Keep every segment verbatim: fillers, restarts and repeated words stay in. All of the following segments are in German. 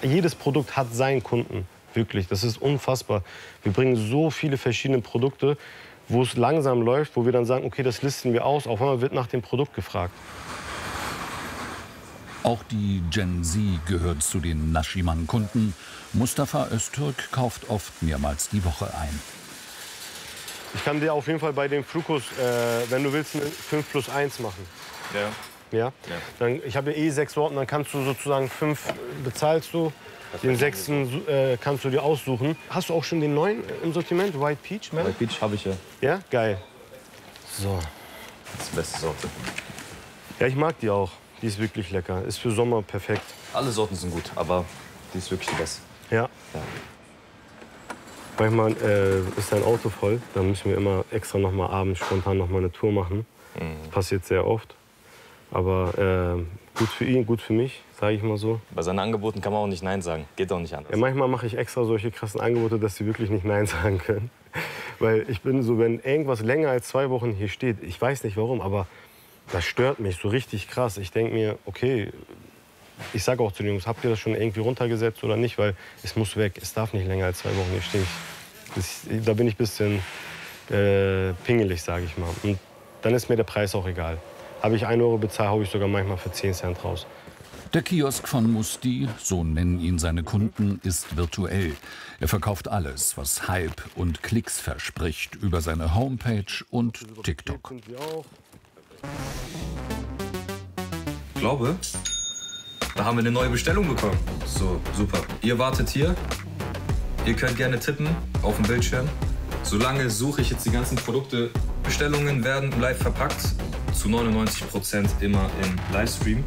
jedes Produkt hat seinen Kunden. Wirklich, das ist unfassbar. Wir bringen so viele verschiedene Produkte, wo es langsam läuft, wo wir dann sagen, okay, das listen wir aus. Auf einmal wird nach dem Produkt gefragt. Auch die Gen Z gehört zu den Naschiman-Kunden. Mustafa Öztürk kauft oft mehrmals die Woche ein. Ich kann dir auf jeden Fall bei dem Frucos, äh, wenn du willst, eine fünf plus eins machen. Ja. Ja? Ja. Dann, ich habe ja eh sechs Sorten, dann kannst du sozusagen fünf bezahlst du. Den sechsten äh, kannst du dir aussuchen. Hast du auch schon den neuen im Sortiment? White Peach, man? White Peach habe ich ja. Ja? Geil. So. Das ist die beste Sorte. Ja, ich mag die auch. Die ist wirklich lecker. Ist für Sommer perfekt. Alle Sorten sind gut, aber die ist wirklich die beste. Ja. Ja. Manchmal äh, ist dein Auto voll. Dann müssen wir immer extra noch mal abends spontan noch mal eine Tour machen. Mhm. Das passiert sehr oft. Aber äh, gut für ihn, gut für mich, sage ich mal so. Bei seinen Angeboten kann man auch nicht Nein sagen. Geht auch nicht anders. Ja, manchmal mache ich extra solche krassen Angebote, dass sie wirklich nicht Nein sagen können. Weil ich bin so, wenn irgendwas länger als zwei Wochen hier steht, ich weiß nicht warum, aber das stört mich so richtig krass. Ich denke mir, okay, ich sage auch zu den Jungs, habt ihr das schon irgendwie runtergesetzt oder nicht? Weil es muss weg, es darf nicht länger als zwei Wochen hier stehen. Das, da bin ich ein bisschen äh, pingelig, sage ich mal. Und dann ist mir der Preis auch egal. Habe ich einen Euro bezahlt, haue ich sogar manchmal für zehn Cent raus. Der Kiosk von Musti, so nennen ihn seine Kunden, ist virtuell. Er verkauft alles, was Hype und Klicks verspricht, über seine Homepage und TikTok. Ich glaube, da haben wir eine neue Bestellung bekommen. So, super. Ihr wartet hier. Ihr könnt gerne tippen auf dem Bildschirm. Solange suche ich jetzt die ganzen Produkte. Bestellungen werden live verpackt. Zu neunundneunzig Prozent immer im Livestream.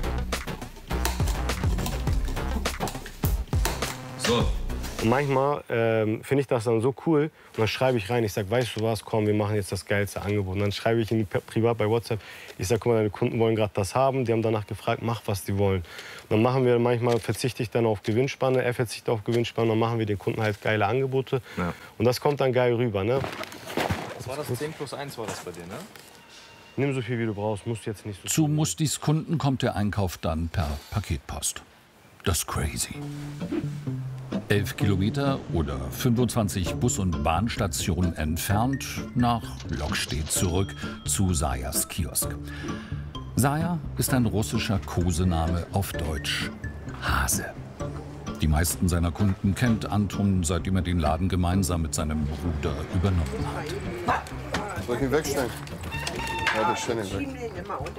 So. Und manchmal ähm, finde ich das dann so cool und dann schreibe ich rein, ich sage, weißt du was, komm, wir machen jetzt das geilste Angebot. Und dann schreibe ich ihn privat bei WhatsApp, ich sage, guck mal, deine Kunden wollen gerade das haben, die haben danach gefragt, mach, was die wollen. Und dann machen wir, manchmal verzichte ich dann auf Gewinnspanne, er verzichtet auf Gewinnspanne, dann machen wir den Kunden halt geile Angebote. Ja. Und das kommt dann geil rüber, ne? Was war das? zehn plus eins war das bei dir, ne? Nimm so viel, wie du brauchst, musst jetzt nicht so Zu Mustis Kunden kommt der Einkauf dann per Paketpost. Das ist crazy. Elf Kilometer oder fünfundzwanzig Bus- und Bahnstationen entfernt, nach Lokstedt zurück zu Sayas Kiosk. Saya ist ein russischer Kosename auf Deutsch Hase. Die meisten seiner Kunden kennt Anton, seitdem er den Laden gemeinsam mit seinem Bruder übernommen hat. Soll ich ihn wegstellen? Ja, ich stelle ihn weg.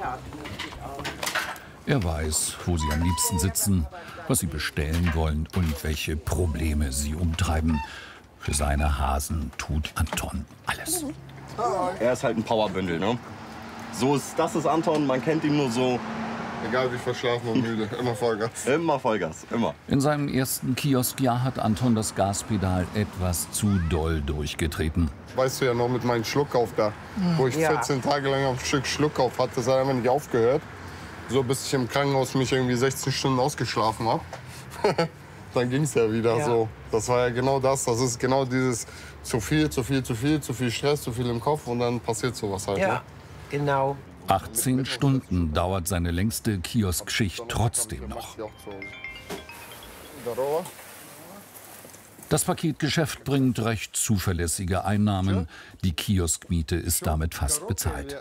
Er weiß, wo sie am liebsten sitzen, was sie bestellen wollen und welche Probleme sie umtreiben. Für seine Hasen tut Anton alles. Er ist halt ein Powerbündel, ne? So ist, das ist Anton, man kennt ihn nur so. Egal wie verschlafen und müde, immer Vollgas. Immer Vollgas, immer. In seinem ersten Kioskjahr hat Anton das Gaspedal etwas zu doll durchgetreten. Weißt du ja noch mit meinem Schluckauf da, wo ich ja. vierzehn Tage lang am Stück Schluckauf hatte, das hat einfach nicht aufgehört. So bis ich im Krankenhaus mich irgendwie sechzehn Stunden ausgeschlafen habe. Dann ging es ja wieder ja. so. Das war ja genau das. Das ist genau dieses zu viel, zu viel, zu viel, zu viel Stress, zu viel im Kopf und dann passiert sowas halt. Ja, ne? genau. achtzehn Stunden dauert seine längste Kioskschicht trotzdem noch. Das Paketgeschäft bringt recht zuverlässige Einnahmen. Die Kioskmiete ist damit fast bezahlt.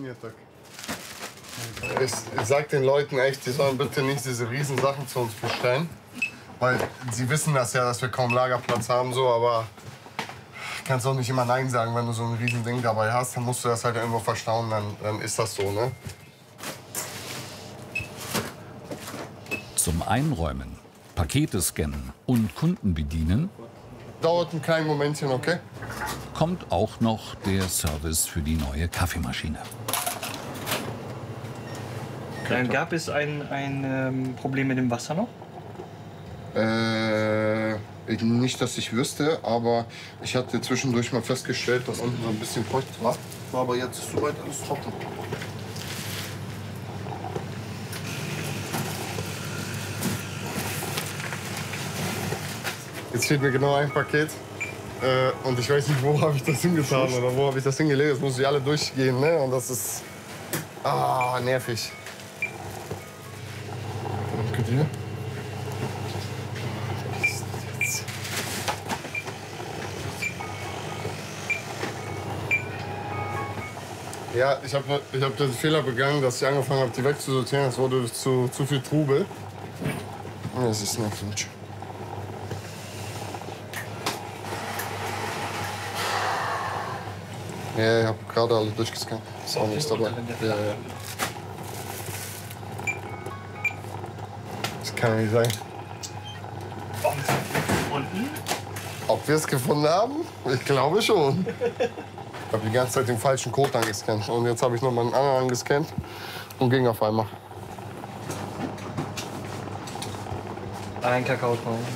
Ich, ich sag den Leuten echt, die sollen bitte nicht diese Riesensachen zu uns bestellen. Weil sie wissen das ja, dass wir kaum Lagerplatz haben, so, aber kannst auch nicht immer Nein sagen, wenn du so ein Riesending dabei hast. Dann musst du das halt irgendwo verstauen, dann, dann ist das so, ne? Zum Einräumen, Pakete scannen und Kunden bedienen dauert ein kleines Momentchen, okay? Kommt auch noch der Service für die neue Kaffeemaschine. Dann gab es ein, ein ähm, Problem mit dem Wasser noch? Äh, nicht, dass ich wüsste, aber ich hatte zwischendurch mal festgestellt, dass unten so ein bisschen feucht war. Aber jetzt ist soweit alles trocken. Jetzt steht mir genau ein Paket. Äh, und ich weiß nicht, wo habe ich das hingetan oder wo habe ich das hingelegt. Jetzt muss ich alle durchgehen, ne? Und das ist ah, nervig. Danke dir. Ja, ich habe ich hab den Fehler begangen, dass ich angefangen habe, die wegzusortieren. Es wurde zu, zu viel Trubel. Das ist noch falsch. Ja, ich habe gerade alle durchgescannt. Ist auch nichts dabei. Ja, ja. Das kann ja nicht sein. Ob wir es gefunden haben? Ich glaube schon. Ich habe die ganze Zeit den falschen Code angescannt. Und jetzt habe ich noch mal einen anderen angescannt und ging auf einmal. Ein Kakao.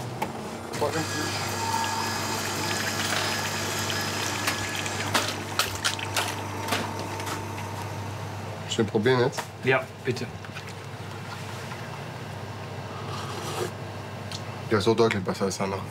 Schön probieren jetzt. Ja, bitte. Der ist so deutlich besser als der andere.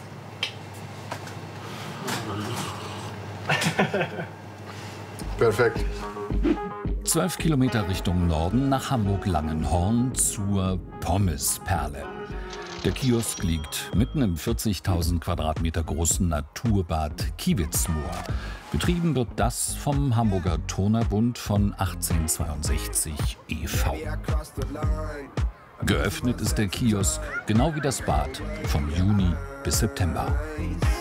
Perfekt. Zwölf Kilometer Richtung Norden nach Hamburg-Langenhorn zur Pommesperle. Der Kiosk liegt mitten im vierzigtausend Quadratmeter großen Naturbad Kiewitzmoor. Betrieben wird das vom Hamburger Turnerbund von achtzehnhundertzweiundsechzig e V Geöffnet ist der Kiosk, genau wie das Bad, von Juni bis September.